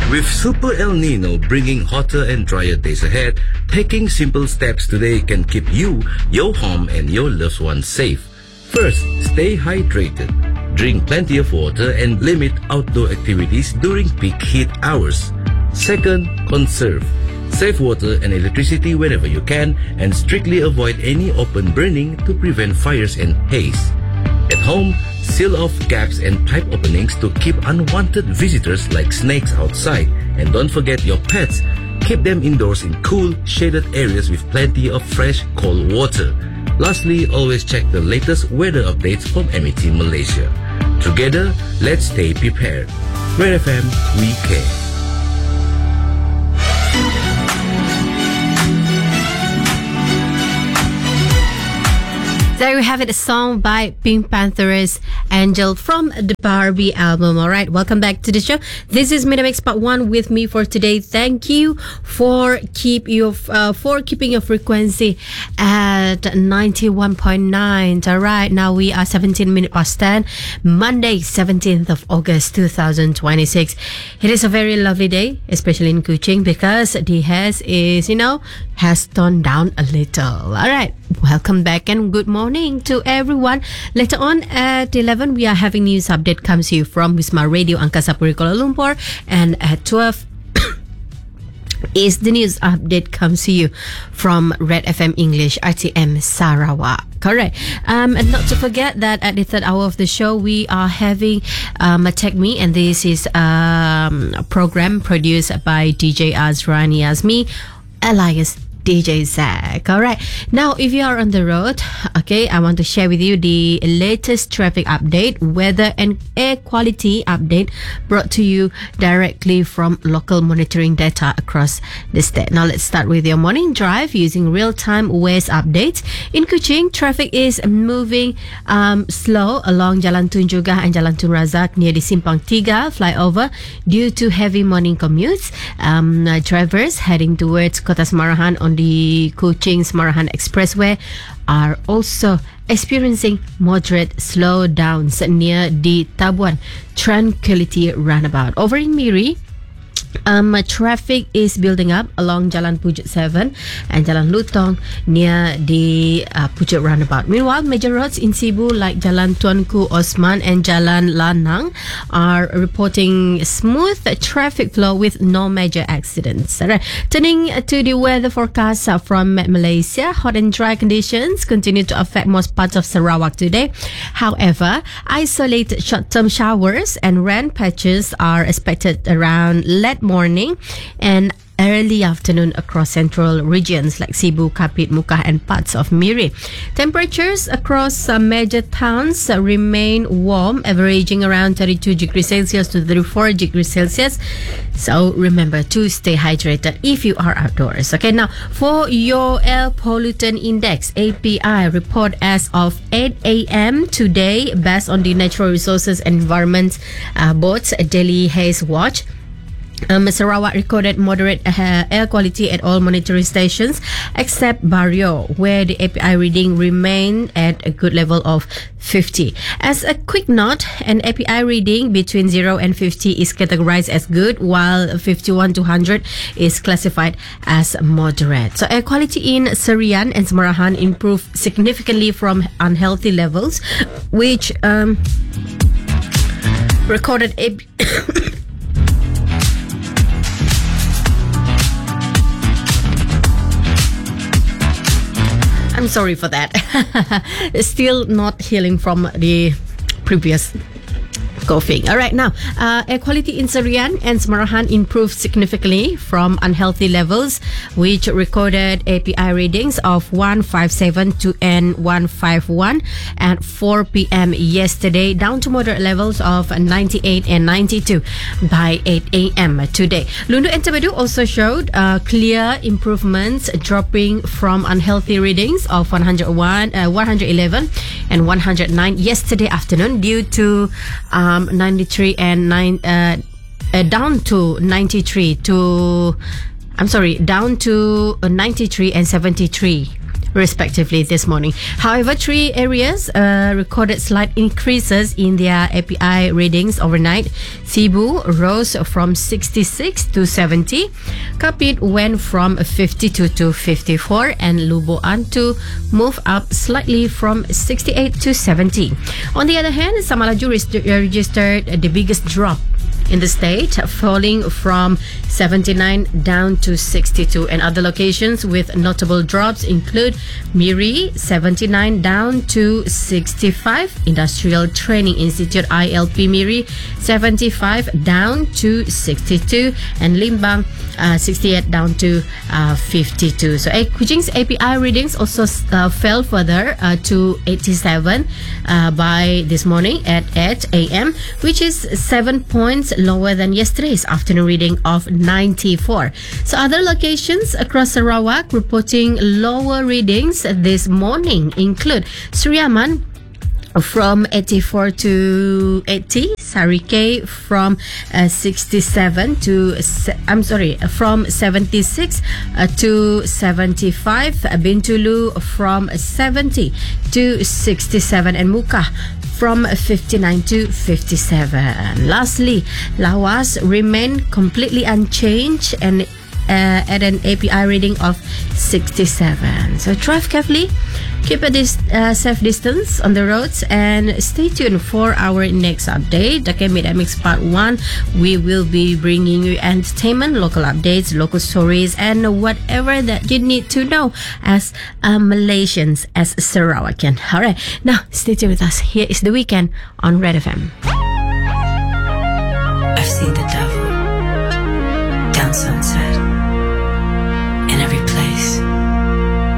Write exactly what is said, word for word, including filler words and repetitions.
With Super El Nino bringing hotter and drier days ahead, taking simple steps today can keep you, your home, and your loved ones safe. First, stay hydrated. Drink plenty of water and limit outdoor activities during peak heat hours. Second, conserve. Save water and electricity whenever you can and strictly avoid any open burning to prevent fires and haze. At home, seal off gaps and pipe openings to keep unwanted visitors like snakes outside. And don't forget your pets. Keep them indoors in cool, shaded areas with plenty of fresh, cold water. Lastly, always check the latest weather updates from M E T Malaysia. Together, let's stay prepared. Red F M, we care. There we have it, a song by Pink Panther's Angel from the Barbie album. All right, welcome back to the show. This is Minamix Part One with me for today. Thank you for keep your uh, for keeping your frequency at ninety-one point nine. All right, now we are seventeen minutes past ten, Monday, seventeenth of August, two thousand twenty-six. It is a very lovely day, especially in Kuching, because the haze is, you know, has toned down a little. All right, welcome back and good morning to everyone. Later on at eleven, we are having news update comes to you from Wisma Radio Angkasa Puri Kuala Lumpur, and at twelve is the news update comes to you from Red F M English R T M Sarawak. Correct. Um, and not to forget that at the third hour of the show, we are having um, Attack Me, and this is um, a program produced by D J Azrani Azmi, alias D J Zach. All right. Now, if you are on the road, okay, I want to share with you the latest traffic update, weather and air quality update brought to you directly from local monitoring data across the state. Now, let's start with your morning drive using real-time Waze updates. In Kuching, traffic is moving um, slow along Jalan Tun Jugah and Jalan Tun Razak near the Simpang Tiga flyover due to heavy morning commutes. Um, uh, drivers heading towards Kota Semarahan on the Kuching-Semarahan Expressway are also experiencing moderate slowdowns near the Tabuan Tranquility Roundabout. Over in Miri, Um, traffic is building up along Jalan Pujuk seven and Jalan Lutong near the uh, Pujuk roundabout. Meanwhile, major roads in Cebu like Jalan Tuanku Osman and Jalan Lanang are reporting smooth traffic flow with no major accidents. Right. Turning to the weather forecast from Malaysia, hot and dry conditions continue to affect most parts of Sarawak today. However, isolated short-term showers and rain patches are expected around late morning and early afternoon across central regions like Cebu, Kapit, Muka and parts of Miri. Temperatures across uh, major towns uh, remain warm, averaging around thirty-two degrees Celsius to thirty-four degrees Celsius. So remember to stay hydrated if you are outdoors. Okay, now for your air pollutant index, A P I report as of eight a.m. today based on the Natural Resources and Environment uh, Board's Daily Haze Watch. Um, Sarawak recorded moderate uh, air quality at all monitoring stations except Barrio, where the A P I reading remained at a good level of fifty. As a quick note, an A P I reading between zero and fifty is categorized as good, while fifty-one to one hundred is classified as moderate. So air quality in Serian and Semarahan improved significantly from unhealthy levels, which um, recorded A P I I'm sorry for that. Still not healing from the previous coughing. All right, now uh, air quality in Serian and Semarahan improved significantly from unhealthy levels, which recorded A P I readings of one fifty-seven to N one fifty-one at four p.m. yesterday, down to moderate levels of ninety-eight and ninety-two by eight a.m. today. Lundu and Tebedu also showed uh, clear improvements, dropping from unhealthy readings of one hundred one, uh, one hundred eleven and one hundred nine yesterday afternoon due to um, ninety-three and nine uh, uh, down to ninety-three to I'm sorry down to uh, ninety-three and seventy-three respectively this morning. However, three areas uh, recorded slight increases in their A P I readings overnight. Cebu rose from sixty-six to seventy. Kapit went from fifty-two to fifty-four, and Lubo Antu moved up slightly from sixty-eight to seventy. On the other hand, Samalaju registered the biggest drop in the state, falling from seventy-nine down to sixty-two. And other locations with notable drops include Miri, seventy-nine down to sixty-five, Industrial Training Institute I L P Miri, seventy-five down to sixty-two, and Limbang, uh, sixty-eight down to uh, fifty-two. So uh, Kuching's A P I readings also uh, fell further uh, to eighty-seven uh, by this morning at eight a.m., which is seven points lower than yesterday's afternoon reading of ninety-four. So other locations across Sarawak reporting lower readings this morning include Suriaman from eighty-four to eighty, Sarike from uh, sixty-seven to I'm sorry from seventy-six uh, to seventy-five, Bintulu from seventy to sixty-seven, and Muka from fifty-nine to fifty-seven. Lastly, Lawas remain completely unchanged and uh, at an A P I reading of sixty-seven. So drive carefully, keep a dis- uh, safe distance on the roads, and stay tuned for our next update. Okay, Mid Mix Part one. We will be bringing you entertainment, local updates, local stories, and whatever that you need to know as uh, Malaysians, as Sarawakian. All right, now stay tuned with us. Here is The Weekend on Red F M. I've seen the devil down sunset.